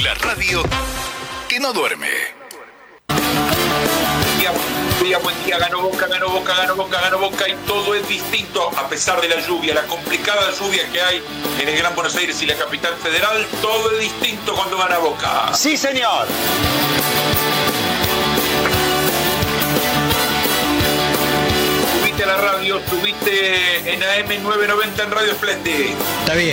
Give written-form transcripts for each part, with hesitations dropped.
La radio que no duerme. Buen día, ganó Boca y todo es distinto a pesar de la lluvia, la complicada lluvia que hay en el Gran Buenos Aires y la capital federal, todo es distinto cuando gana Boca. Sí, señor. Subite a la radio, subite en AM 990 en Radio Splendid. Está bien.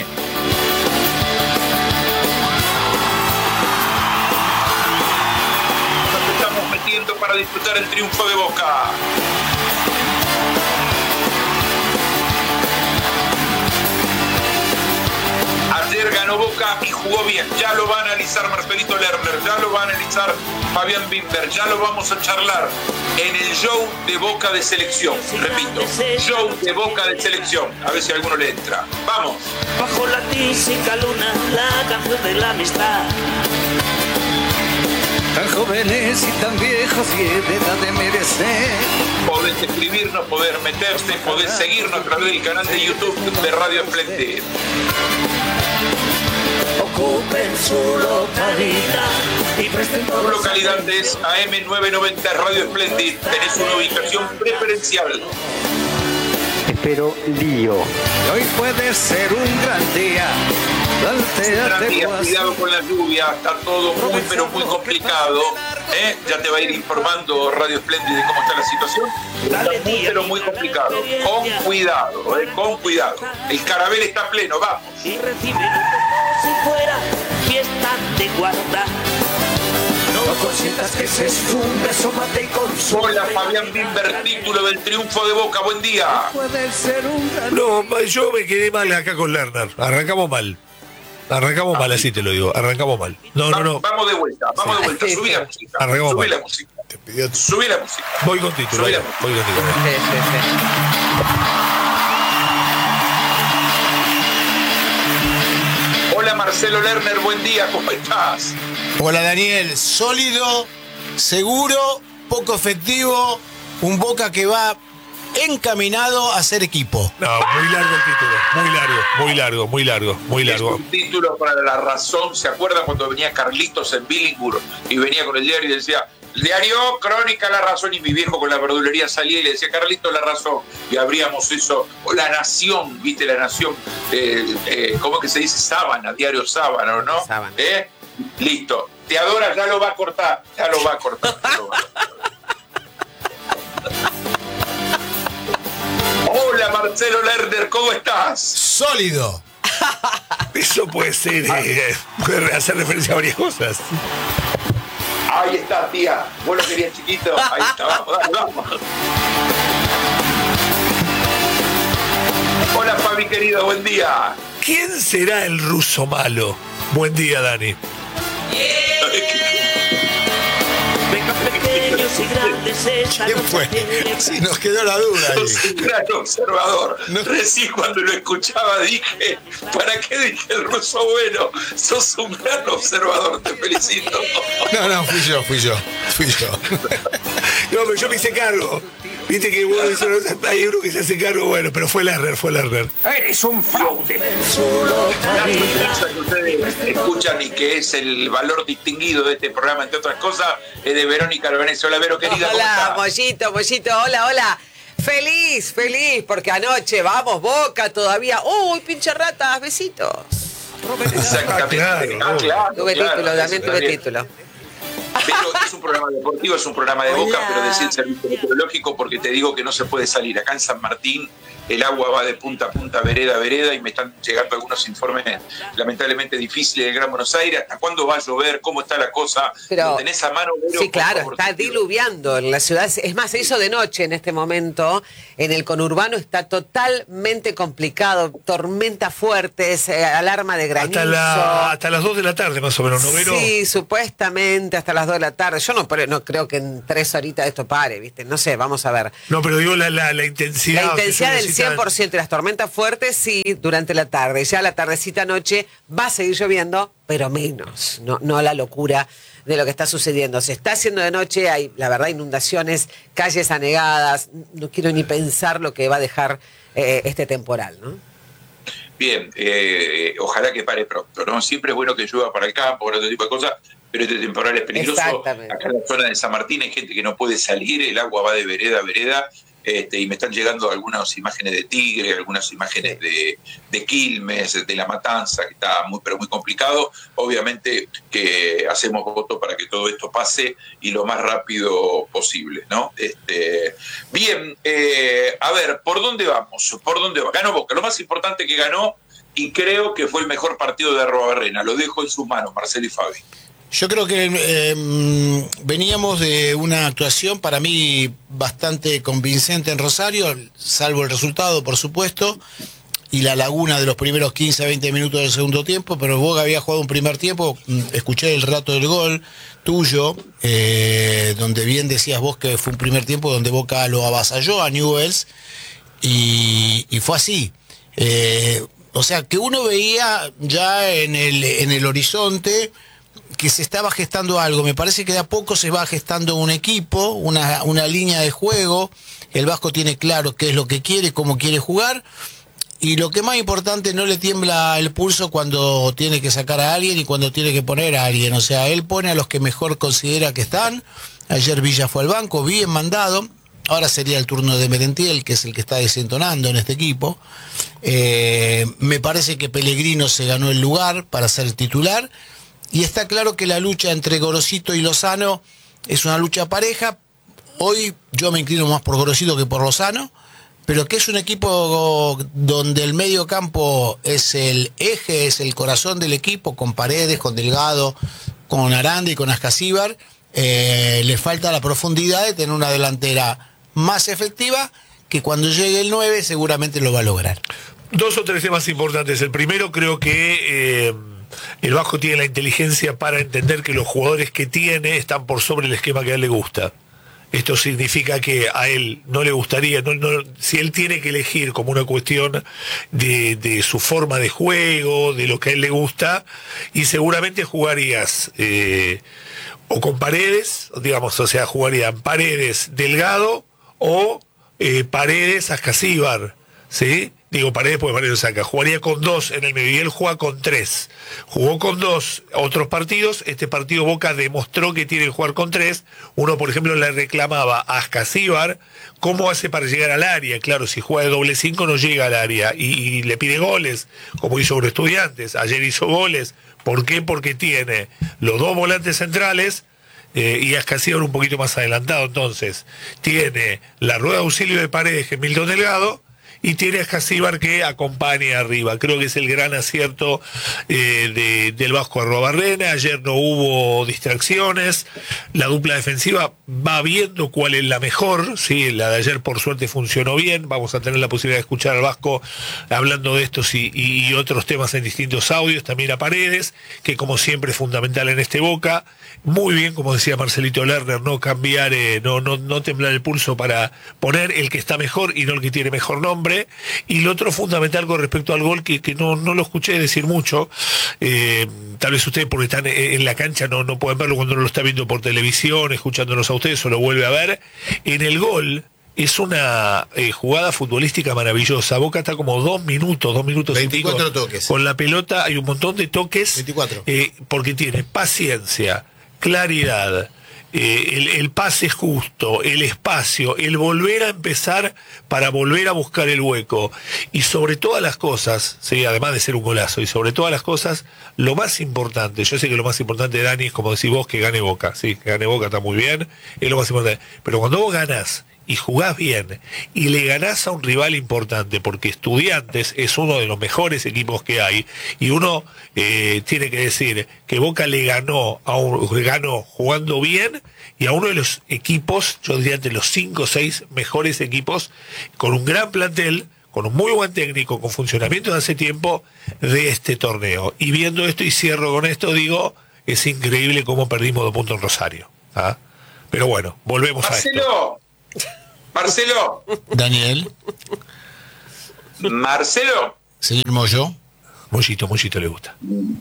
Para disfrutar el triunfo de Boca. Ayer ganó Boca y jugó bien. Ya lo va a analizar Marcelito Lerner, ya lo va a analizar Fabián Bimber, ya lo vamos a charlar en el show de Boca de selección. Repito, show de Boca de selección. A ver si a alguno le entra. Vamos. Bajo la tísica luna, la canción de la amistad. Tan jóvenes y tan viejos y de edad de merecer. Podés escribirnos, podés meterte, podés seguirnos a través del canal de YouTube de Radio Splendid. Ocupen su localidad y presten Tu localidad es AM 990 Radio Splendid. Tenés una ubicación preferencial. Espero lío. Hoy puede ser un gran día. Cuidado con la lluvia, está todo muy pero muy complicado. Ya te va a ir informando Radio Splendid de cómo está la situación. Está muy pero muy complicado. Con cuidado, con cuidado. El Carabel está pleno, vamos. Y reciben si fuera fiesta de guarda. No consientas que se esfunde, asómate y consume. Hola, Fabián Bimber, título del triunfo de Boca, buen día. Puede ser un gran No, yo me quedé mal acá con Lerner. Arrancamos mal, así te lo digo. Arrancamos mal. No. Vamos de vuelta. Subí la música. Arrancamos Subí mal. la música. Te pidió- Subí la música. Voy con título. Subí la Voy con título. Hola, Marcelo Lerner, buen día, ¿cómo estás? Hola Daniel, sólido, seguro, poco efectivo, un Boca que va encaminado a ser equipo. No, muy largo el título. Muy Es largo. un título para La Razón. ¿Se acuerdan cuando venía Carlitos en Billinghurst y venía con el diario y decía, diario, crónica La Razón, y mi viejo con la verdulería salía y le decía, Carlitos, La Razón, y abríamos eso, o La Nación, viste, La Nación, ¿cómo es que se dice? Sábana, diario Sábana, ¿no? Sábana. Listo, te adora, ya lo va a cortar. Hola, Marcelo Lerner, ¿cómo estás? Sólido. Eso puede ser, puede hacer referencia a varias cosas. Ahí está, tía. Vos lo querías chiquito. Ahí está, vamos. Hola, Fabi, querido, buen día. ¿Quién será el ruso malo? Buen día, Dani. Venga, pequeños y grandes, esta ¿Quién noche fue? tiene Si nos quedó la duda ahí. Sos un gran observador. No. Recién cuando lo escuchaba dije, ¿para qué dije el ruso bueno? Sos un gran observador, te felicito. No, fui yo. No, pero yo me hice cargo. Viste que bueno, hay uno que se hace cargo, bueno, pero fue Lerner. Eres un fraude. La premisa que ustedes escuchan y que es el valor distinguido de este programa, entre otras cosas, es de Verónica Albanese. Hola, Vero, querida, ¿cómo Hola, estás? Mollito, hola. Feliz, porque anoche vamos, Boca todavía. Uy, pinche ratas, besitos. Exactamente. Claro. Tuve título. Pero es un programa deportivo, es un programa de Boca, Hola. pero de ciencia meteorológico, porque te digo que no se puede salir. Acá en San Martín el agua va de punta a punta, vereda a vereda, y me están llegando algunos informes lamentablemente difíciles del Gran Buenos Aires. ¿Hasta cuándo va a llover? ¿Cómo está la cosa? Pero, ¿Lo tenés a mano, Vero? sí, Por claro, favor, está te pido. diluviando en la ciudad. Es más, se hizo de noche en este momento. En el conurbano está totalmente complicado. Tormentas fuertes, alarma de granizo. Hasta las 2 de la tarde, más o menos, ¿no, Vero? Sí, supuestamente hasta las 2 de la tarde. Yo no creo que en 3 horitas esto pare, ¿viste? No sé, vamos a ver. No, pero digo la intensidad. La intensidad del necesita- 100%, las tormentas fuertes sí, durante la tarde. Ya la tardecita noche va a seguir lloviendo, pero menos. No la locura de lo que está sucediendo. Se está haciendo de noche, hay, la verdad, inundaciones, calles anegadas. No quiero ni pensar lo que va a dejar este temporal, ¿no? bien, ojalá que pare pronto, ¿no? Siempre es bueno que llueva para el campo, para otro tipo de cosas, pero este temporal es peligroso. Exactamente. Acá en la zona de San Martín hay gente que no puede salir, el agua va de vereda a vereda, y me están llegando algunas imágenes de Tigre, algunas imágenes de Quilmes, de La Matanza, que está muy, pero muy complicado. Obviamente que hacemos voto para que todo esto pase y lo más rápido posible, ¿no? Bien, a ver, ¿por dónde vamos? ¿Por dónde va? Ganó Boca, lo más importante que ganó, y creo que fue el mejor partido de Arruabarrena. Lo dejo en sus manos, Marcelo y Fabi. Yo creo que veníamos de una actuación para mí bastante convincente en Rosario, salvo el resultado, por supuesto, y la laguna de los primeros 15 a 20 minutos del segundo tiempo, pero Boca había jugado un primer tiempo, escuché el relato del gol tuyo, donde bien decías vos que fue un primer tiempo donde Boca lo avasalló a Newell's, y fue así. O sea, que uno veía ya en el horizonte que se estaba gestando algo. Me parece que de a poco se va gestando un equipo, una línea de juego. El Vasco tiene claro qué es lo que quiere, cómo quiere jugar, y lo que más importante, no le tiembla el pulso cuando tiene que sacar a alguien y cuando tiene que poner a alguien. O sea, él pone a los que mejor considera que están. Ayer Villa fue al banco, bien mandado. Ahora sería el turno de Merentiel, que es el que está desentonando en este equipo. Me parece que Pellegrino se ganó el lugar para ser titular. Y está claro que la lucha entre Gorosito y Lozano es una lucha pareja. Hoy yo me inclino más por Gorosito que por Lozano, pero que es un equipo donde el medio campo es el eje, es el corazón del equipo, con Paredes, con Delgado, con Aranda y con Ascasíbar. Le falta la profundidad de tener una delantera más efectiva, que cuando llegue el 9 seguramente lo va a lograr. Dos o tres temas importantes. El primero, creo que el Vasco tiene la inteligencia para entender que los jugadores que tiene están por sobre el esquema que a él le gusta. Esto significa que a él no le gustaría, si él tiene que elegir como una cuestión de su forma de juego, de lo que a él le gusta, y seguramente jugarías o con Paredes, digamos, o sea, jugarían Paredes Delgado o Paredes Ascasíbar, ¿sí? Digo Paredes porque Paredes lo saca. Jugaría con 2 en el medio y él juega con 3. Jugó con 2 otros partidos. Este partido Boca demostró que tiene que jugar con 3. Uno, por ejemplo, le reclamaba a Ascasíbar cómo hace para llegar al área. Claro, si juega de doble 5 no llega al área y le pide goles, como hizo con Estudiantes. Ayer hizo goles. ¿Por qué? Porque tiene los 2 volantes centrales y Ascasíbar un poquito más adelantado. Entonces, tiene la rueda de auxilio de Paredes, que es Milton Delgado, y tiene a Ascasíbar que acompaña arriba. Creo que es el gran acierto del Vasco Arruabarrena. Ayer no hubo distracciones. La dupla defensiva va viendo cuál es la mejor. Sí, la de ayer por suerte funcionó bien. Vamos a tener la posibilidad de escuchar al Vasco hablando de estos y otros temas en distintos audios. También a Paredes, que como siempre es fundamental en este Boca. Muy bien, como decía Marcelito Lerner, no cambiar, no temblar el pulso para poner el que está mejor y no el que tiene mejor nombre. Y lo otro fundamental con respecto al gol, que no lo escuché decir mucho, tal vez ustedes porque están en la cancha no pueden verlo cuando no lo está viendo por televisión, escuchándonos a ustedes o lo vuelve a ver. En el gol es una jugada futbolística maravillosa. Boca está como 2 minutos 24 toques. Con la pelota hay un montón de toques. 24. Porque tiene paciencia, claridad, el pase justo, el espacio, el volver a empezar para volver a buscar el hueco. Y sobre todas las cosas, sí, además de ser un golazo, y sobre todas las cosas, lo más importante, yo sé que lo más importante, Dani, es como decís vos, que gane Boca. Sí, que gane Boca está muy bien, es lo más importante. Pero cuando vos ganás y jugás bien y le ganás a un rival importante, porque Estudiantes es uno de los mejores equipos que hay, y uno tiene que decir que Boca le ganó jugando bien y a uno de los equipos, yo diría entre los 5 o 6 mejores equipos, con un gran plantel, con un muy buen técnico, con funcionamiento de hace tiempo de este torneo. Y viendo esto, y cierro con esto, digo, es increíble cómo perdimos 2 puntos en Rosario. ¿Ah? Pero bueno, volvemos a esto. Marcelo. Daniel. Marcelo. Señor Moyo. Mollito le gusta.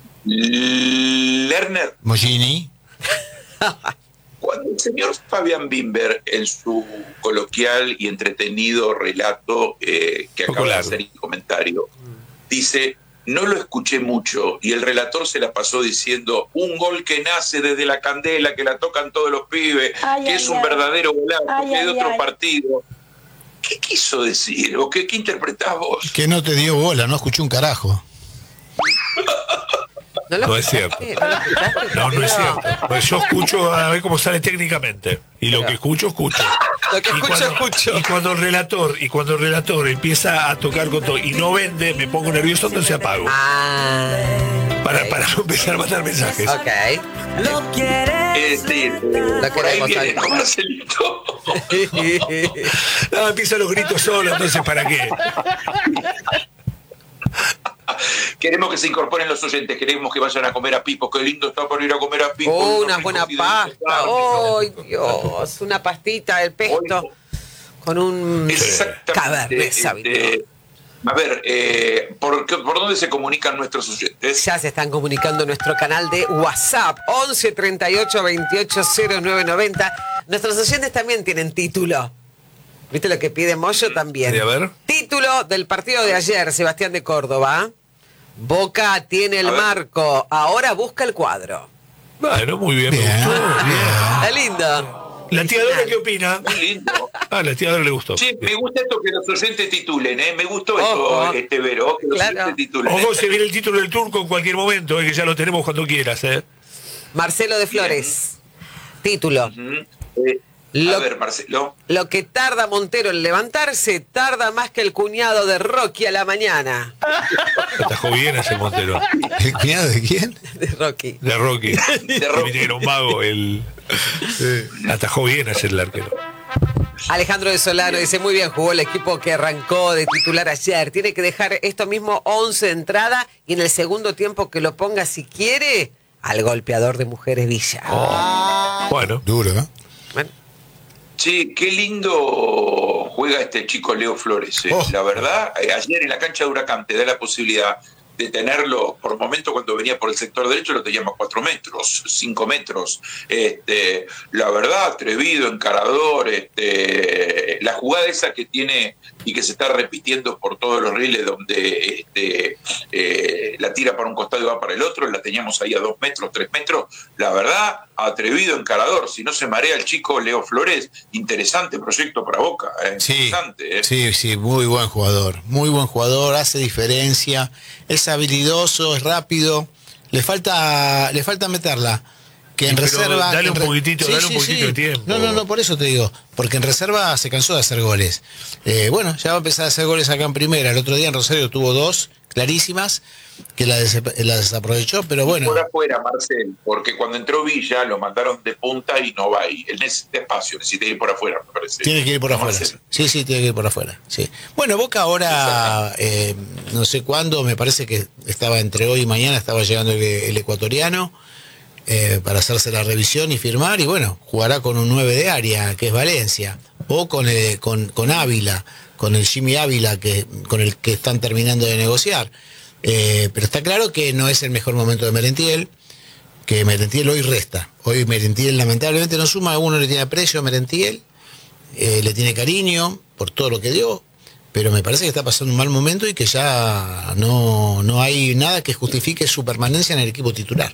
Lerner. Mollini. Cuando el señor Fabián Bimber, en su coloquial y entretenido relato que acaba de hacer en comentario, dice, no lo escuché mucho, y el relator se la pasó diciendo, un gol que nace desde la candela, que la tocan todos los pibes, que es un verdadero golazo, que es de otro partido. ¿Qué quiso decir? ¿O qué interpretás vos? Que no te dio bola, no escuché un carajo. No es cierto. No es cierto. Pues yo escucho a ver cómo sale técnicamente. Y lo que escucho. Lo que escucho. Y cuando el relator empieza a tocar con todo y no vende, me pongo nervioso, entonces apago. Para no empezar a mandar mensajes. Ok. Es decir, por ahí viene, ¿no, Marcelito? No, empiezan los gritos solo, entonces ¿para qué? Queremos que se incorporen los oyentes, queremos que vayan a comer a Pipo. Qué lindo está por ir a comer a Pipo. Una buena pasta. ¡Ay, Dios! Una pastita del pesto con un Cabernet Sauvignon. A ver, ¿por dónde se comunican nuestros oyentes? Ya se están comunicando en nuestro canal de WhatsApp, 11 38 28 0990. Nuestros oyentes también tienen título. ¿Viste lo que pide Moyo también? Sí, a ver. Título del partido de ayer, Sebastián de Córdoba. Boca tiene el marco, ahora busca el cuadro. Bueno, muy bien, me gustó. Está lindo. ¿La tía Dora qué opina? Muy lindo. La tía Dora le gustó. Sí, me gusta esto que los oyentes titulen, ¿eh? Me gustó esto, Vero, que los oyentes titulen. Ojo, se viene el título del turco en cualquier momento, que ya lo tenemos cuando quieras, Marcelo de Flores. Título. A ver, Marcelo. Lo que tarda Montero en levantarse, tarda más que el cuñado de Rocky a la mañana. Atajó bien ese Montero. ¿El cuñado de quién? De Rocky. De Rocky. De Rocky. Era un mago. Atajó bien ayer el arquero. Alejandro de Solano dice, muy bien, jugó el equipo que arrancó de titular ayer. Tiene que dejar esto mismo 11 de entrada y en el segundo tiempo que lo ponga, si quiere, al golpeador de Mujeres Villa. Bueno. Duro, ¿no? Bueno. Sí, qué lindo juega este chico Leo Flores. La verdad, ayer en la cancha de Huracán te da la posibilidad de tenerlo, por momento cuando venía por el sector derecho lo teníamos 4 metros, 5 metros. La verdad, atrevido, encarador, la jugada esa que tiene y que se está repitiendo por todos los rieles donde la tira para un costado y va para el otro, la teníamos ahí a 2 metros, 3 metros. La verdad, atrevido, encarador. Si no se marea el chico Leo Flores, interesante proyecto para Boca. Interesante. Sí, muy buen jugador, hace diferencia, es habilidoso, es rápido, le falta meterla. Que en reserva. Dale un poquitito de tiempo. No, por eso te digo. Porque en reserva se cansó de hacer goles. Bueno, ya va a empezar a hacer goles acá en primera. El otro día en Rosario tuvo 2 clarísimas que la desaprovechó, pero bueno. Por afuera, Marcel, porque cuando entró Villa lo mandaron de punta y no va ahí. Él necesita espacio, necesita ir por afuera, me parece. Tiene que ir por afuera. Sí, tiene que ir por afuera. Sí. Bueno, Boca ahora, no sé cuándo, me parece que estaba entre hoy y mañana, estaba llegando el ecuatoriano. Para hacerse la revisión y firmar, y bueno, jugará con un 9 de área, que es Valencia, o con Ávila, con el Jimmy Ávila, con el que están terminando de negociar. Pero está claro que no es el mejor momento de Merentiel, que Merentiel hoy resta. Hoy Merentiel lamentablemente no suma, a uno le tiene aprecio a Merentiel, le tiene cariño por todo lo que dio, pero me parece que está pasando un mal momento y que ya no hay nada que justifique su permanencia en el equipo titular.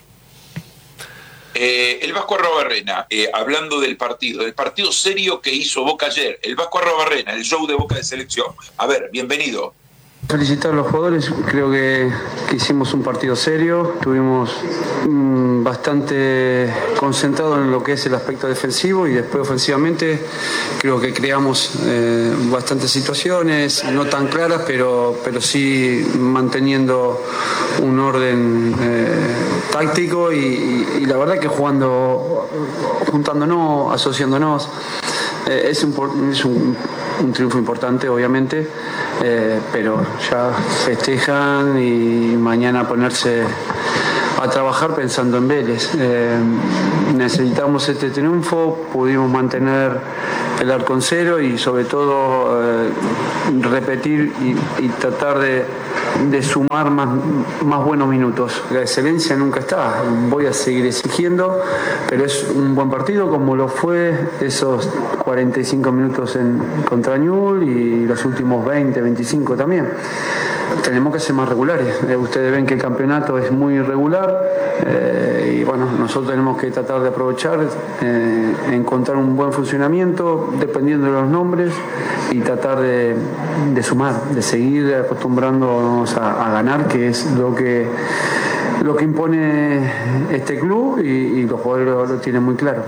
El Vasco Arrobarrena, hablando del partido serio que hizo Boca ayer, el Vasco Arrobarrena, el show de Boca de selección. A ver, bienvenido. Felicitar a los jugadores, creo que hicimos un partido serio, estuvimos bastante concentrados en lo que es el aspecto defensivo y después ofensivamente creo que creamos bastantes situaciones, no tan claras, pero sí manteniendo un orden táctico y la verdad que juntándonos, asociándonos, es un triunfo importante, obviamente, pero ya festejan y mañana ponerse a trabajar pensando en Vélez. Necesitamos este triunfo, pudimos mantener el arco en cero y sobre todo repetir y tratar de sumar más buenos minutos. La excelencia nunca está, voy a seguir exigiendo, pero es un buen partido como lo fue esos 45 minutos contra Newell's y los últimos 20, 25 también. tenemos que ser más regulares. Ustedes ven que el campeonato es muy irregular y bueno, nosotros tenemos que tratar de aprovechar, encontrar un buen funcionamiento dependiendo de los nombres y tratar de sumar, de seguir acostumbrándonos a ganar, que es lo que impone este club y los jugadores lo tienen muy claro.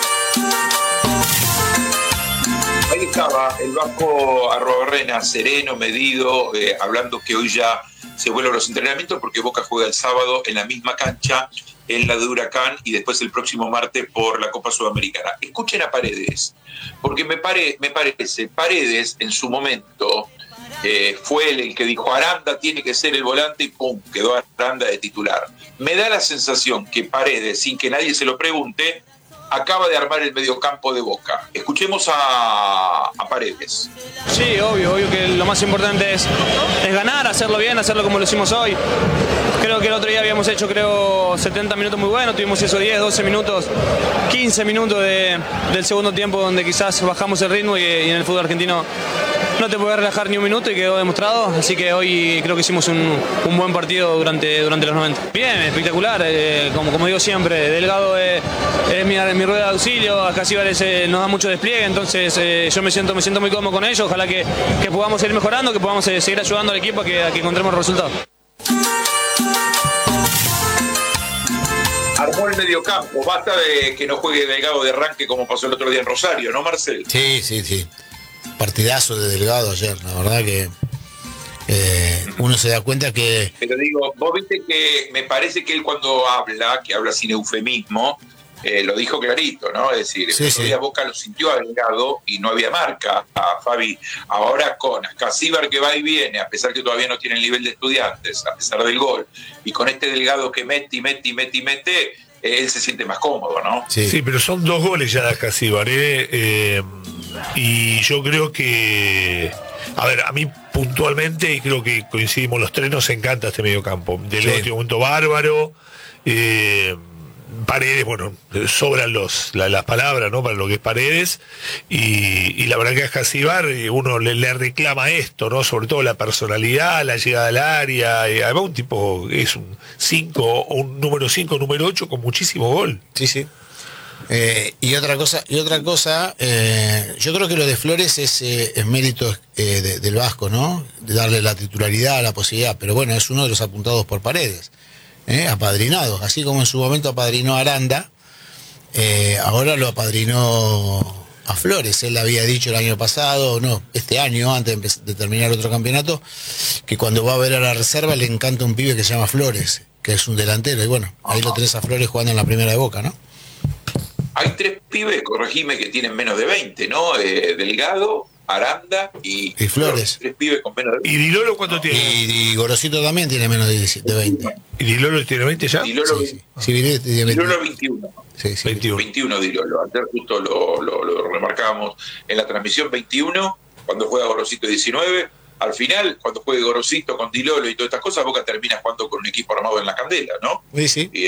Ahí estaba el Vasco Arrobarrena, sereno, medido, hablando que hoy ya se vuelven los entrenamientos porque Boca juega el sábado en la misma cancha, en la de Huracán, y después el próximo martes por la Copa Sudamericana. Escuchen a Paredes, porque me parece, Paredes en su momento fue el que dijo Aranda tiene que ser el volante y pum, quedó Aranda de titular. Me da la sensación que Paredes, sin que nadie se lo pregunte, acaba de armar el mediocampo de Boca. Escuchemos a Paredes. Sí, obvio que lo más importante es ganar, hacerlo bien, hacerlo como lo hicimos hoy. Creo que el otro día habíamos hecho 70 minutos muy buenos, tuvimos esos 10, 12 minutos, 15 minutos del segundo tiempo donde quizás bajamos el ritmo y en el fútbol argentino no te puedes relajar ni un minuto y quedó demostrado, así que hoy creo que hicimos un buen partido durante los 90. Bien, espectacular, como digo siempre, Delgado es mi rueda de auxilio, a Casíbares nos da mucho despliegue, entonces yo me siento muy cómodo con ellos, ojalá que podamos seguir mejorando, que podamos seguir ayudando al equipo a que encontremos resultados. Armó el mediocampo, basta de que no juegue Delgado de arranque como pasó el otro día en Rosario, ¿no, Marcel? Sí. Partidazo de Delgado ayer, la verdad que uno se da cuenta que... Pero digo, vos viste que me parece que él cuando habla, que habla sin eufemismo, lo dijo clarito, ¿no? Es decir, el otro día Boca lo sintió a Delgado y no había marca a Fabi. Ahora con Casíbar que va y viene, a pesar que todavía no tiene el nivel de Estudiantes, a pesar del gol, y con este Delgado que mete, él se siente más cómodo, ¿no? Sí, pero son 2 goles ya de Casíbar, y yo creo que, a ver, a mí puntualmente, y creo que coincidimos los tres, nos encanta este mediocampo. Delgado tiene un momento bárbaro, Paredes, bueno, sobran las palabras, ¿no? Para lo que es Paredes, y la verdad que a Casíbar uno le reclama esto, ¿no? Sobre todo la personalidad, la llegada al área, y además un tipo, es un 5, o un número 5, número 8 con muchísimo gol. Sí. Y otra cosa, yo creo que lo de Flores es mérito del Vasco, ¿no? De darle la titularidad, la posibilidad, pero bueno, es uno de los apuntados por Paredes, apadrinados, así como en su momento apadrinó a Aranda, ahora lo apadrinó a Flores. Él había dicho el año pasado, no, este año, antes de terminar otro campeonato, que cuando va a ver a la reserva le encanta un pibe que se llama Flores, que es un delantero, y bueno, ahí lo tenés a Flores jugando en la primera de Boca, ¿no? Hay 3 pibes, corregime, que tienen menos de 20, ¿no? Delgado, Aranda y Flores. 3 pibes con menos de 20. ¿Y Dilolo cuánto tiene? Y Gorosito también tiene menos de 20. ¿Y Dilolo tiene 20 ya? Dilolo, sí, Dilolo 21. Sí. 21 Dilolo. Ayer justo lo remarcábamos en la transmisión, 21, cuando juega Gorosito 19. Al final, cuando juegue Gorosito con Dilolo y todas estas cosas, Boca termina jugando con un equipo armado en la candela, ¿no? Sí. Y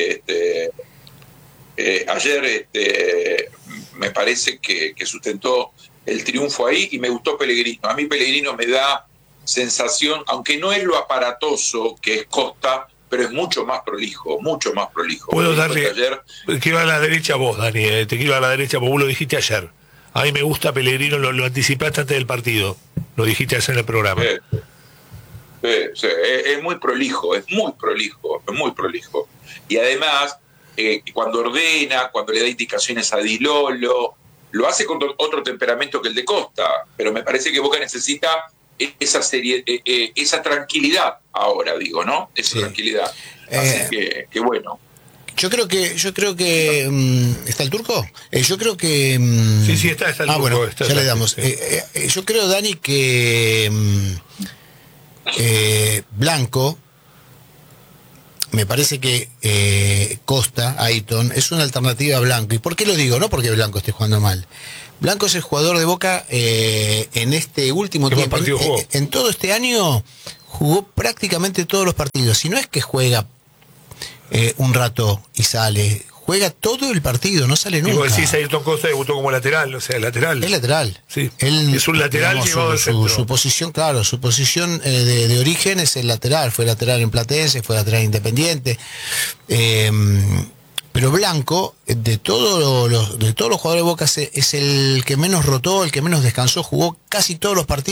ayer me parece que sustentó el triunfo ahí y me gustó Pellegrino. A mí Pellegrino me da sensación, aunque no es lo aparatoso que es Costa, pero es mucho más prolijo. Puedo darle, quiero a la derecha vos, Dani, te quiero a la derecha, vos lo dijiste ayer. A mí me gusta Pellegrino, lo anticipaste antes del partido, lo dijiste ayer en el programa. Sí, es muy prolijo. Y además, cuando ordena, cuando le da indicaciones a Dilolo, lo hace con otro temperamento que el de Costa, pero me parece que Boca necesita esa tranquilidad ahora, digo, ¿no? Esa tranquilidad. Así que bueno. Yo creo que ¿está el Turco? Yo creo que sí, está el Turco. Bueno, está, ya le damos. Sí. Yo creo, Dani, que Blanco, me parece que Costa, Ayton, es una alternativa a Blanco. ¿Y por qué lo digo? No porque Blanco esté jugando mal. Blanco es el jugador de Boca en este último tiempo. En todo este año jugó prácticamente todos los partidos. Si no es que juega un rato y sale, juega todo el partido, no sale Y nunca. vos decís, Ayrton Costa debutó como lateral, o sea, lateral. Es lateral. Sí. Él, es un lateral digamos, llevado al centro. su posición, claro, su posición de origen es el lateral. Fue lateral en Platense, fue lateral en Independiente. Pero Blanco, de todos los jugadores de Boca, es el que menos rotó, el que menos descansó, jugó casi todos los partidos.